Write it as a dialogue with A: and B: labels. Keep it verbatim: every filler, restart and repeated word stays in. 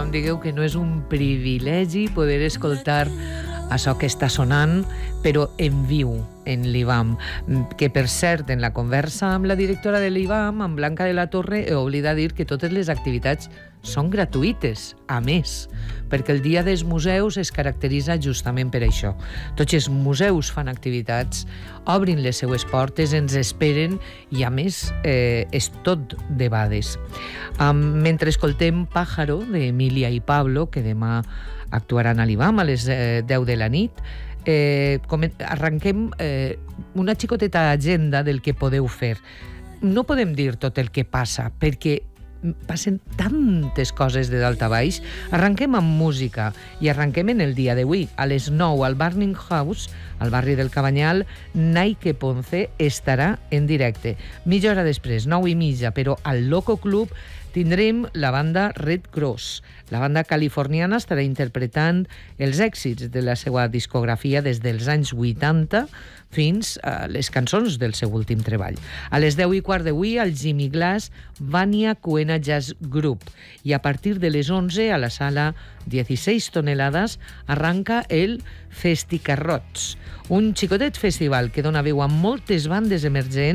A: em digueu que no és un privilegi poder escoltar això que està sonant, però en viu, en l'I V A M, que per cert, en la conversa amb la directora de l'I V A M, amb Blanca de la Torre, he oblidat dir que totes les activitats són gratuïtes, a més, perquè el Dia dels Museus es caracteritza justament per això. Tots els museus fan activitats, obrin les seues portes, ens esperen i, a més, eh, és tot debades. Um, mentre escoltem Pájaro, d'Emilia i Pablo, que demà actuaran a l'I V A M a les eh, deu de la nit, eh, arrenquem eh, una xicoteta agenda del que podeu fer. No podem dir tot el que passa, perquè passen tantes coses de dalt a baix. Arrenquem amb música i arrenquem en el dia d'avui. A les nou al Burning House, al barri del Cabanyal, Nike Ponce estarà en directe. Mitja hora després, nou i mitja, però al Loco Club tindrem la banda Red Cross. La banda californiana estarà interpretant els èxits de la seva discografia des dels anys vuitanta fins a les cançons del seu últim treball. A les deu i quart d'avui, al Jimmy Glass Vania Cuena Jazz Group. I a partir de les onze, a la sala dieciséis tonelades, arranca el Festicarrots, un xicotet festival que dona veu a moltes bandes emergents